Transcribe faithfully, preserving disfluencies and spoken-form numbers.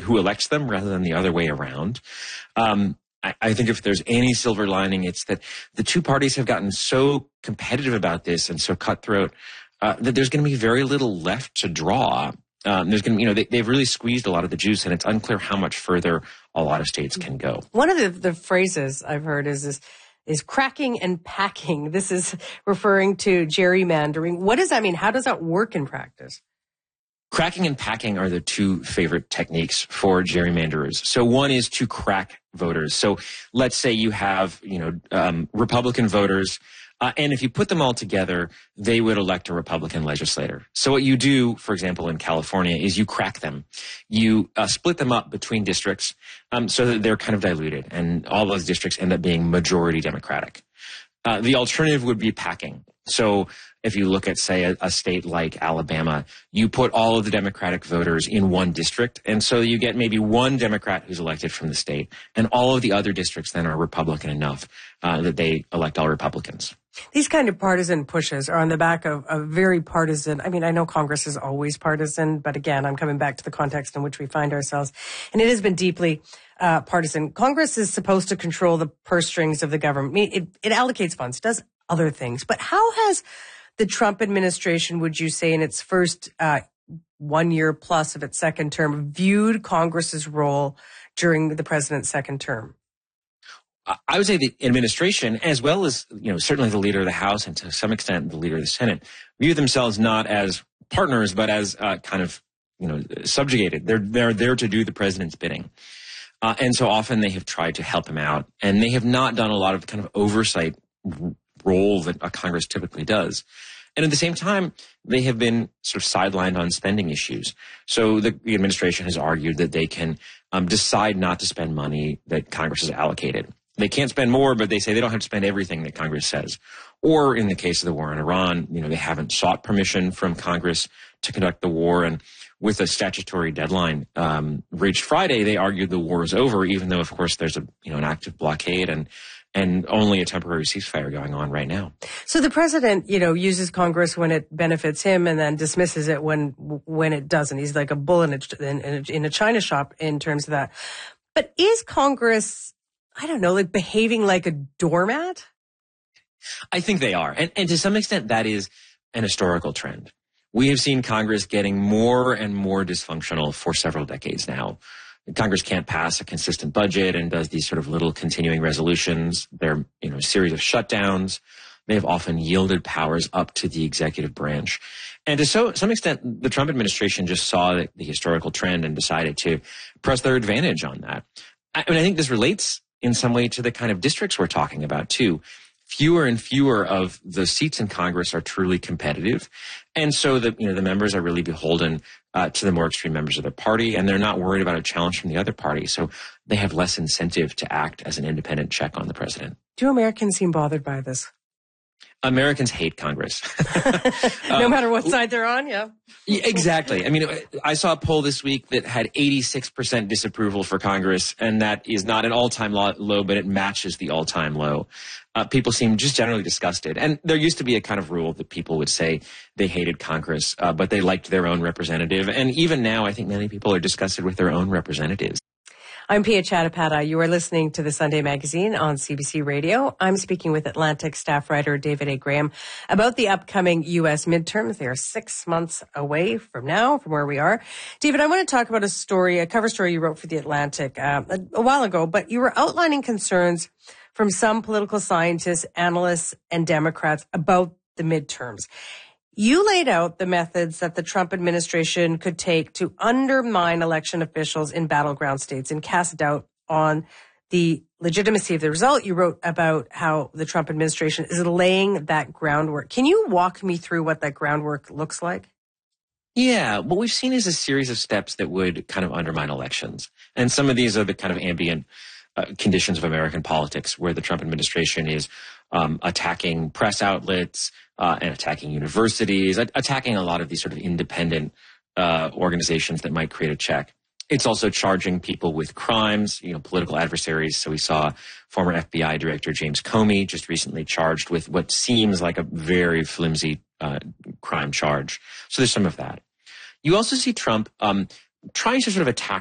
who elects them rather than the other way around. Um, I, I think if there's any silver lining, it's that the two parties have gotten so competitive about this and so cutthroat uh, that there's going to be very little left to draw. Um, there's going to, you know, they, they've really squeezed a lot of the juice, and it's unclear how much further a lot of states can go. One of the, the phrases I've heard is this, is cracking and packing. This is referring to gerrymandering. What does that mean? How does that work in practice? Cracking and packing are the two favorite techniques for gerrymanderers. So one is to crack voters. So let's say you have, you know, um, Republican voters, uh, and if you put them all together, they would elect a Republican legislator. So what you do, for example, in California, is you crack them. You uh, split them up between districts um, so that they're kind of diluted, and all those districts end up being majority Democratic. Uh, the alternative would be packing. So if you look at, say, a, a state like Alabama, you put all of the Democratic voters in one district, and so you get maybe one Democrat who's elected from the state, and all of the other districts then are Republican enough uh, that they elect all Republicans. These kind of partisan pushes are on the back of a very partisan. I mean, I know Congress is always partisan, but again, I'm coming back to the context in which we find ourselves. And it has been deeply uh, partisan. Congress is supposed to control the purse strings of the government. It, it allocates funds, does other things. But how has the Trump administration, would you say, in its first uh, one year plus of its second term, viewed Congress's role during the president's second term? I would say the administration, as well as, you know, certainly the leader of the House and to some extent the leader of the Senate, view themselves not as partners, but as uh, kind of, you know, subjugated. They're, they're there to do the president's bidding. Uh, and so often they have tried to help him out, and they have not done a lot of kind of oversight role that a Congress typically does. And at the same time, they have been sort of sidelined on spending issues. So the, the administration has argued that they can um, decide not to spend money that Congress has allocated. They can't spend more, but they say they don't have to spend everything that Congress says. Or in the case of the war in Iran, you know, they haven't sought permission from Congress to conduct the war. And with a statutory deadline um, reached Friday, they argued the war is over, even though, of course, there's a, you know, an active blockade and and only a temporary ceasefire going on right now. So the president, you know, uses Congress when it benefits him and then dismisses it when when it doesn't. He's like a bull in a, in a, in a china shop in terms of that. But is Congress, I don't know, like behaving like a doormat? I think they are. And, and to some extent, that is an historical trend. We have seen Congress getting more and more dysfunctional for several decades now. Congress can't pass a consistent budget and does these sort of little continuing resolutions. They're, you know, a series of shutdowns. They have often yielded powers up to the executive branch. And to so, some extent, the Trump administration just saw the, the historical trend and decided to press their advantage on that. I mean, I think this relates in some way to the kind of districts we're talking about, too. Fewer and fewer of the seats in Congress are truly competitive. And so the, you know, the members are really beholden uh, to the more extreme members of their party, and they're not worried about a challenge from the other party. So they have less incentive to act as an independent check on the president. Do Americans seem bothered by this? Americans hate Congress. No um, matter what side they're on, yeah. yeah. Exactly. I mean, I saw a poll this week that had eighty-six percent disapproval for Congress, and that is not an all-time low, but it matches the all-time low. Uh, people seem just generally disgusted. And there used to be a kind of rule that people would say they hated Congress, uh, but they liked their own representative. And even now, I think many people are disgusted with their own representatives. I'm Pia Chattopadhyay. You are listening to the Sunday Magazine on C B C Radio. I'm speaking with Atlantic staff writer David A. Graham about the upcoming U S midterms. They are six months away from now, from where we are. David, I want to talk about a story, a cover story you wrote for The Atlantic uh, a, a while ago, but you were outlining concerns from some political scientists, analysts, and Democrats about the midterms. You laid out the methods that the Trump administration could take to undermine election officials in battleground states and cast doubt on the legitimacy of the result. You wrote about how the Trump administration is laying that groundwork. Can you walk me through what that groundwork looks like? Yeah, what we've seen is a series of steps that would kind of undermine elections. And some of these are the kind of ambient uh, conditions of American politics where the Trump administration is um, attacking press outlets, Uh, and attacking universities, attacking a lot of these sort of independent uh, organizations that might create a check. It's also charging people with crimes, you know, political adversaries. So we saw former F B I Director James Comey just recently charged with what seems like a very flimsy uh, crime charge. So there's some of that. You also see Trump um, trying to sort of attack